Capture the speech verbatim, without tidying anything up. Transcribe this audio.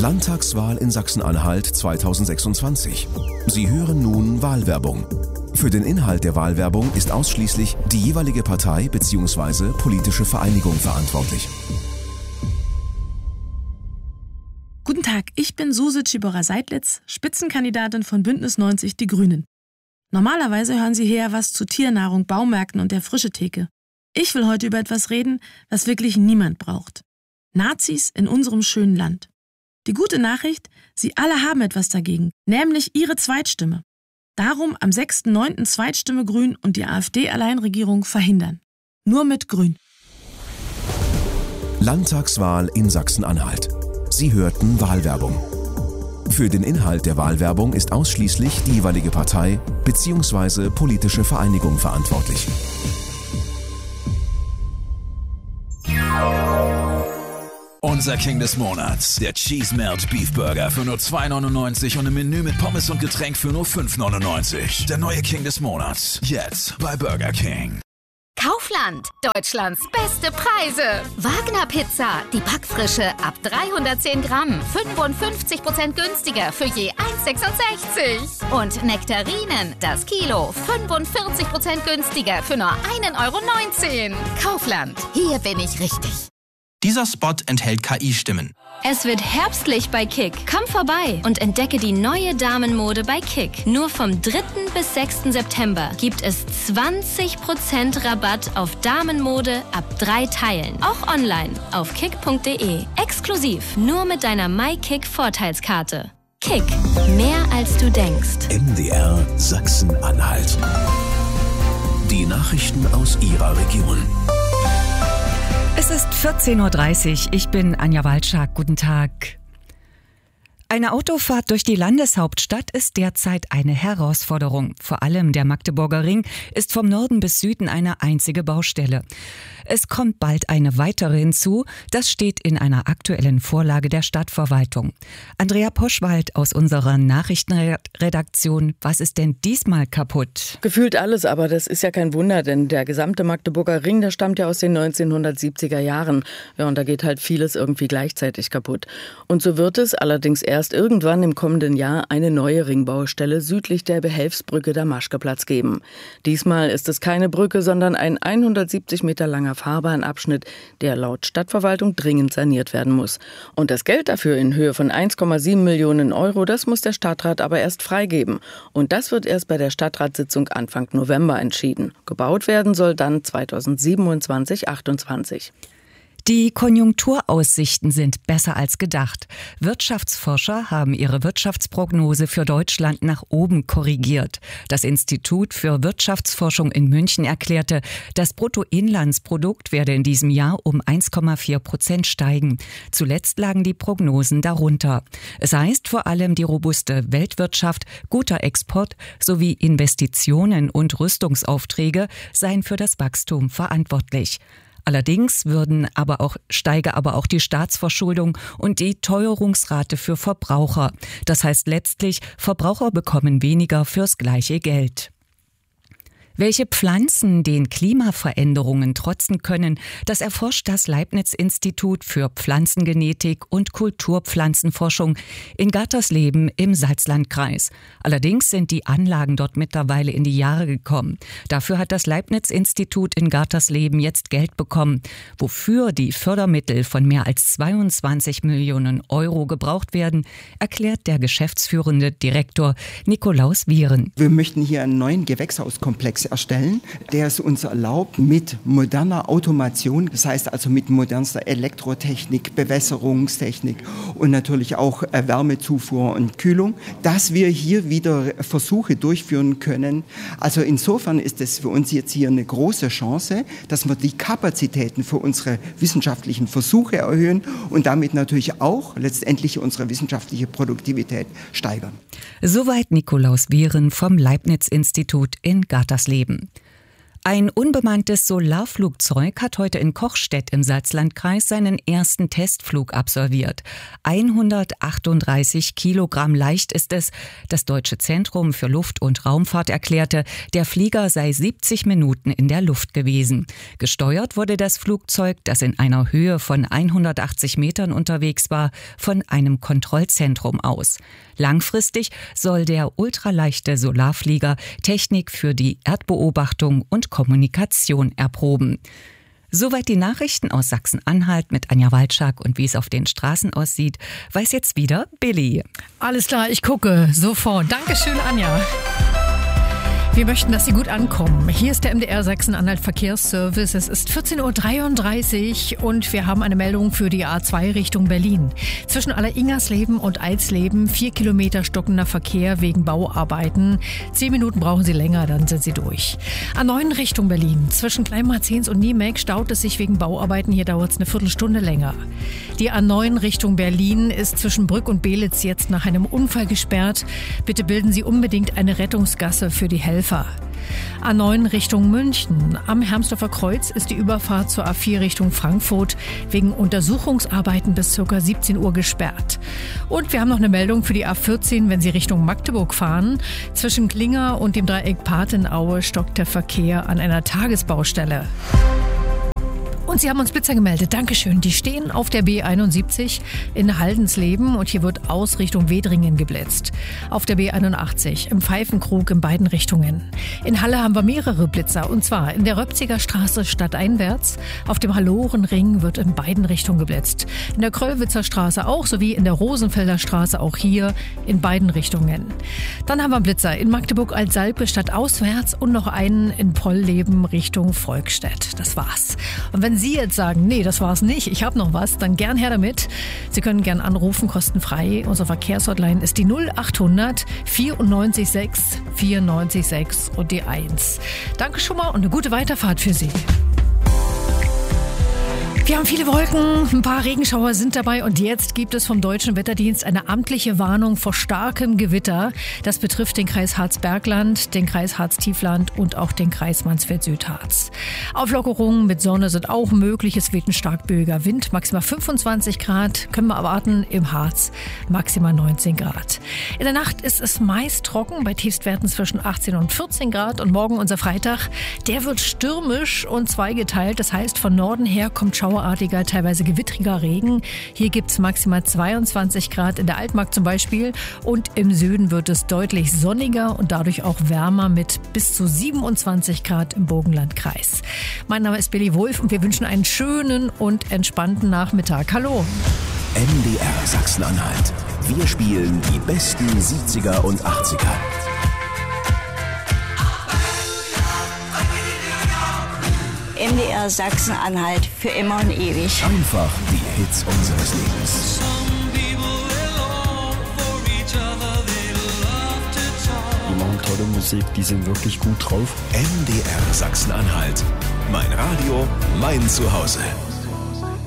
Landtagswahl in Sachsen-Anhalt zweitausendsechsundzwanzig. Sie hören nun Wahlwerbung. Für den Inhalt der Wahlwerbung ist ausschließlich die jeweilige Partei bzw. politische Vereinigung verantwortlich. Guten Tag, ich bin Suse Tschibora-Seidlitz, Spitzenkandidatin von Bündnis neunzig Die Grünen. Normalerweise hören Sie hier was zu Tiernahrung, Baumärkten und der Frischetheke. Ich will heute über etwas reden, was wirklich niemand braucht. Nazis in unserem schönen Land. Die gute Nachricht, Sie alle haben etwas dagegen, nämlich Ihre Zweitstimme. Darum am sechsten neunten Zweitstimme Grün und die AfD-Alleinregierung verhindern. Nur mit Grün. Landtagswahl in Sachsen-Anhalt. Sie hörten Wahlwerbung. Für den Inhalt der Wahlwerbung ist ausschließlich die jeweilige Partei bzw. politische Vereinigung verantwortlich. Unser King des Monats, der Cheese Melt Beef Burger für nur zwei neunundneunzig und ein Menü mit Pommes und Getränk für nur fünf neunundneunzig. Der neue King des Monats, jetzt bei Burger King. Kaufland, Deutschlands beste Preise. Wagner Pizza, die Backfrische ab dreihundertzehn Gramm, fünfundfünfzig Prozent günstiger für je eins sechsundsechzig. Und Nektarinen, das Kilo, fünfundvierzig Prozent günstiger für nur ein Euro neunzehn. Kaufland, hier bin ich richtig. Dieser Spot enthält K I-Stimmen. Es wird herbstlich bei Kick. Komm vorbei und entdecke die neue Damenmode bei Kick. Nur vom dritten bis sechsten September gibt es zwanzig Prozent Rabatt auf Damenmode ab drei Teilen. Auch online auf kick punkt de. Exklusiv nur mit deiner MyKick-Vorteilskarte. Kick. Mehr als du denkst. M D R Sachsen-Anhalt. Die Nachrichten aus Ihrer Region. Es ist vierzehn Uhr dreißig. Ich bin Anja Walczak. Guten Tag. Eine Autofahrt durch die Landeshauptstadt ist derzeit eine Herausforderung. Vor allem der Magdeburger Ring ist vom Norden bis Süden eine einzige Baustelle. Es kommt bald eine weitere hinzu. Das steht in einer aktuellen Vorlage der Stadtverwaltung. Andrea Poschwald aus unserer Nachrichtenredaktion. Was ist denn diesmal kaputt? Gefühlt alles, aber das ist ja kein Wunder, denn der gesamte Magdeburger Ring, der stammt ja aus den neunzehnhundertsiebziger Jahren. Ja, und da geht halt vieles irgendwie gleichzeitig kaputt. Und so wird es allerdings erst irgendwann im kommenden Jahr eine neue Ringbaustelle südlich der Behelfsbrücke Damaschkeplatz geben. Diesmal ist es keine Brücke, sondern ein hundertsiebzig Meter langer Fahrbahnabschnitt, der laut Stadtverwaltung dringend saniert werden muss. Und das Geld dafür in Höhe von eins Komma sieben Millionen Euro, das muss der Stadtrat aber erst freigeben. Und das wird erst bei der Stadtratssitzung Anfang November entschieden. Gebaut werden soll dann zweitausendsiebenundzwanzig achtundzwanzig. Die Konjunkturaussichten sind besser als gedacht. Wirtschaftsforscher haben ihre Wirtschaftsprognose für Deutschland nach oben korrigiert. Das Institut für Wirtschaftsforschung in München erklärte, das Bruttoinlandsprodukt werde in diesem Jahr um eins Komma vier Prozent steigen. Zuletzt lagen die Prognosen darunter. Es heißt vor allem, die robuste Weltwirtschaft, guter Export sowie Investitionen und Rüstungsaufträge seien für das Wachstum verantwortlich. Allerdings würden aber auch, steige aber auch die Staatsverschuldung und die Teuerungsrate für Verbraucher. Das heißt letztlich, Verbraucher bekommen weniger fürs gleiche Geld. Welche Pflanzen den Klimaveränderungen trotzen können, das erforscht das Leibniz-Institut für Pflanzengenetik und Kulturpflanzenforschung in Gartersleben im Salzlandkreis. Allerdings sind die Anlagen dort mittlerweile in die Jahre gekommen. Dafür hat das Leibniz-Institut in Gartersleben jetzt Geld bekommen, wofür die Fördermittel von mehr als zweiundzwanzig Millionen Euro gebraucht werden, erklärt der geschäftsführende Direktor Nikolaus Vieren. Wir möchten hier einen neuen Gewächshauskomplex erstellen, der es uns erlaubt, mit moderner Automation, das heißt also mit modernster Elektrotechnik, Bewässerungstechnik und natürlich auch Wärmezufuhr und Kühlung, dass wir hier wieder Versuche durchführen können. Also insofern ist es für uns jetzt hier eine große Chance, dass wir die Kapazitäten für unsere wissenschaftlichen Versuche erhöhen und damit natürlich auch letztendlich unsere wissenschaftliche Produktivität steigern. Soweit Nikolaus Vieren vom Leibniz-Institut in Gartersleben. Ein unbemanntes Solarflugzeug hat heute in Kochstedt im Salzlandkreis seinen ersten Testflug absolviert. hundertachtunddreißig Kilogramm leicht ist es. Das Deutsche Zentrum für Luft- und Raumfahrt erklärte, der Flieger sei siebzig Minuten in der Luft gewesen. Gesteuert wurde das Flugzeug, das in einer Höhe von hundertachtzig Metern unterwegs war, von einem Kontrollzentrum aus. Langfristig soll der ultraleichte Solarflieger Technik für die Erdbeobachtung und Kommunikation erproben. Soweit die Nachrichten aus Sachsen-Anhalt mit Anja Walczak, und wie es auf den Straßen aussieht, weiß jetzt wieder Billy. Alles klar, ich gucke sofort. Dankeschön, Anja. Wir möchten, dass Sie gut ankommen. Hier ist der M D R Sachsen-Anhalt Verkehrsservice. Es ist vierzehn Uhr dreiunddreißig und wir haben eine Meldung für die A zwei Richtung Berlin. Zwischen Aller-Ingersleben und Eisleben vier Kilometer stockender Verkehr wegen Bauarbeiten. Zehn Minuten brauchen Sie länger, dann sind Sie durch. A neun Richtung Berlin. Zwischen Kleinmarzens und Niemek staut es sich wegen Bauarbeiten. Hier dauert es eine Viertelstunde länger. Die A neun Richtung Berlin ist zwischen Brück und Belitz jetzt nach einem Unfall gesperrt. Bitte bilden Sie unbedingt eine Rettungsgasse für die Helfer. A neun Richtung München. Am Hermsdorfer Kreuz ist die Überfahrt zur A vier Richtung Frankfurt wegen Untersuchungsarbeiten bis ca. siebzehn Uhr gesperrt. Und wir haben noch eine Meldung für die A vierzehn, wenn Sie Richtung Magdeburg fahren. Zwischen Klinger und dem Dreieck Patenaue stockt der Verkehr an einer Tagesbaustelle. Und Sie haben uns Blitzer gemeldet. Dankeschön. Die stehen auf der B einundsiebzig in Haldensleben und hier wird aus Richtung Wedringen geblitzt. Auf der B einundachtzig im Pfeifenkrug in beiden Richtungen. In Halle haben wir mehrere Blitzer und zwar in der Röpziger Straße stadteinwärts. Auf dem Hallorenring wird in beiden Richtungen geblitzt. In der Kröllwitzer Straße auch sowie in der Rosenfelder Straße auch hier in beiden Richtungen. Dann haben wir Blitzer in Magdeburg-Altsalpe stadtauswärts und noch einen in Pollleben Richtung Volkstedt. Das war's. Und wenn Sie jetzt sagen, nee, das war's nicht, ich habe noch was, dann gern her damit. Sie können gern anrufen, kostenfrei. Unsere Verkehrshotline ist die null achthundert vierundneunzig sechs vierundneunzig sechs und die eins. Danke schon mal und eine gute Weiterfahrt für Sie. Wir haben viele Wolken, ein paar Regenschauer sind dabei und jetzt gibt es vom Deutschen Wetterdienst eine amtliche Warnung vor starkem Gewitter. Das betrifft den Kreis Harz-Bergland, den Kreis Harz-Tiefland und auch den Kreis Mansfeld-Südharz. Auflockerungen mit Sonne sind auch möglich. Es weht ein stark böiger Wind, maximal fünfundzwanzig Grad, können wir erwarten im Harz maximal neunzehn Grad. In der Nacht ist es meist trocken, bei Tiefstwerten zwischen achtzehn und vierzehn Grad und morgen unser Freitag, der wird stürmisch und zweigeteilt. Das heißt, von Norden her kommt Schauer Schauerartiger, teilweise gewittriger Regen. Hier gibt es maximal zweiundzwanzig Grad in der Altmark zum Beispiel und im Süden wird es deutlich sonniger und dadurch auch wärmer mit bis zu siebenundzwanzig Grad im Burgenlandkreis. Mein Name ist Billy Wolf und wir wünschen einen schönen und entspannten Nachmittag. Hallo! M D R Sachsen-Anhalt. Wir spielen die besten siebziger und achtziger. M D R Sachsen-Anhalt für immer und ewig. Einfach die Hits unseres Lebens. Die machen tolle Musik, die sind wirklich gut drauf. M D R Sachsen-Anhalt. Mein Radio, mein Zuhause.